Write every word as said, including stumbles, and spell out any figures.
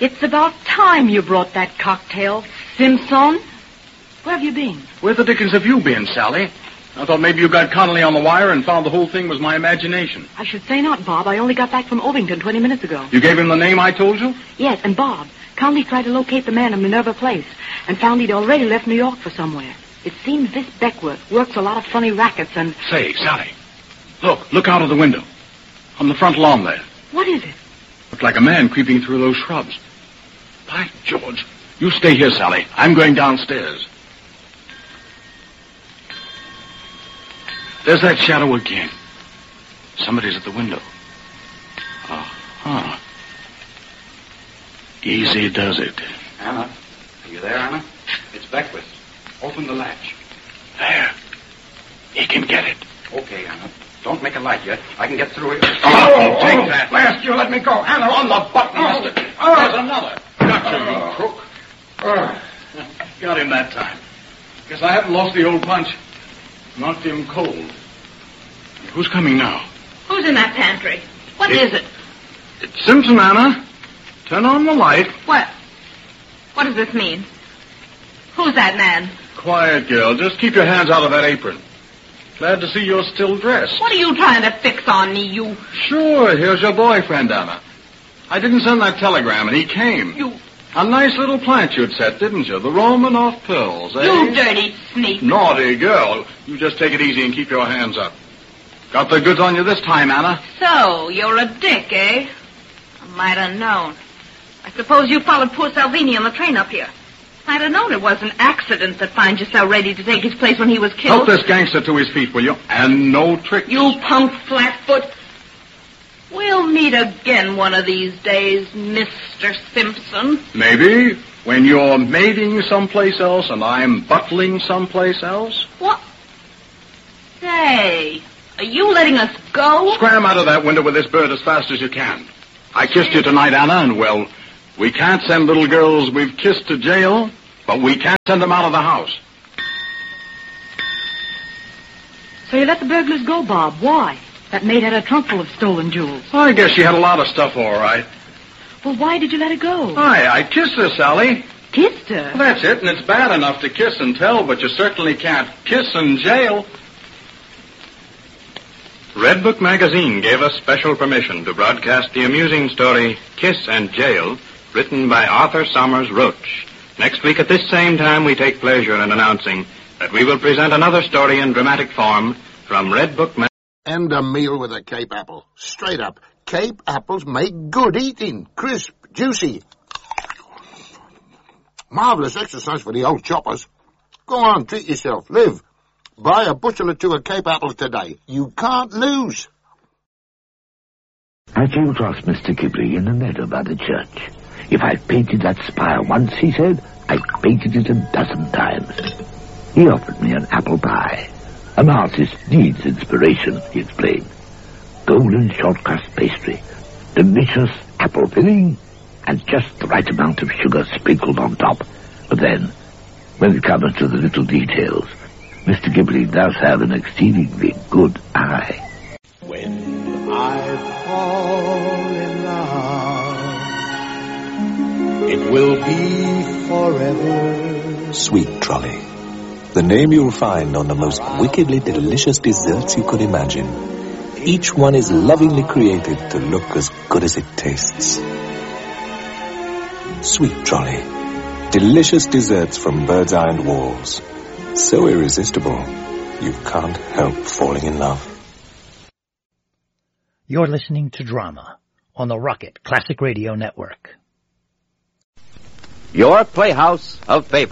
It's about time you brought that cocktail, Simpson. Where have you been? Where the dickens have you been, Sally? I thought maybe you got Connolly on the wire and found the whole thing was my imagination. I should say not, Bob. I only got back from Ovington twenty minutes ago. You gave him the name I told you? Yes, and Bob, Connolly tried to locate the man in Minerva Place and found he'd already left New York for somewhere. It seems this Beckworth works a lot of funny rackets and... Say, Sally, look, look out of the window. On the front lawn there. What is it? Looked like a man creeping through those shrubs. By George, you stay here, Sally. I'm going downstairs. There's that shadow again. Somebody's at the window. Uh-huh. Easy does it. Anna, are you there, Anna? It's Beckwith. Open the latch. There. He can get it. Okay, Anna. Don't make a light yet. I can get through it. Oh, oh, take oh, that. Last, you let me go. Anna, on the button. Oh, oh. There's another. Got you, you crook. Oh. Got him that time. Guess I haven't lost the old punch. Knocked him cold. Who's coming now? Who's in that pantry? What it, is it? It's Simpson, Anna. Turn on the light. What? What does this mean? Who's that man? Quiet, girl. Just keep your hands out of that apron. Glad to see you're still dressed. What are you trying to fix on me, you... Sure, here's your boyfriend, Anna. I didn't send that telegram, and he came. You... A nice little plant you'd set, didn't you? The Romanoff pills, eh? You dirty sneak. Naughty girl. You just take it easy and keep your hands up. Got the goods on you this time, Anna. So, you're a dick, eh? I might have known. I suppose you followed poor Salvini on the train up here. I'd have known it was an accident that finds you so ready to take his place when he was killed. Help this gangster to his feet, will you? And no tricks. You punk flatfoot. We'll meet again one of these days, Mister Simpson. Maybe. When you're mating someplace else and I'm butling someplace else. What? Say, are you letting us go? Scram out of that window with this bird as fast as you can. I kissed you tonight, Anna, and, well, we can't send little girls we've kissed to jail, but we can't send them out of the house. So you let the burglars go, Bob. Why? That maid had a trunk full of stolen jewels. I guess she had a lot of stuff, all right. Well, why did you let her go? I, I kissed her, Sally. Kissed her? Well, that's it, and it's bad enough to kiss and tell, but you certainly can't kiss in jail. Redbook Magazine gave us special permission to broadcast the amusing story Kiss and Jail, written by Arthur Somers Roach. Next week at this same time, we take pleasure in announcing that we will present another story in dramatic form from Redbook Magazine. And a meal with a Cape apple. Straight up. Cape apples make good eating. Crisp, juicy. Marvelous exercise for the old choppers. Go on, treat yourself. Live. Buy a bushel or two of Cape apples today. You can't lose. I came across Mister Ghibli in the meadow by the church. If I painted that spire once, he said, I painted it a dozen times. He offered me an apple pie. An artist needs inspiration, he explained. Golden short crust pastry, delicious apple filling, and just the right amount of sugar sprinkled on top. But then, when it comes to the little details, Mister Ghibli does have an exceedingly good eye. When I fall in love, it will be forever. Sweet Trolley. The name you'll find on the most wickedly delicious desserts you could imagine. Each one is lovingly created to look as good as it tastes. Sweet Trolley. Delicious desserts from Bird's Eye and Walls. So irresistible, you can't help falling in love. You're listening to Drama on the Rocket Classic Radio Network. Your playhouse of favorites.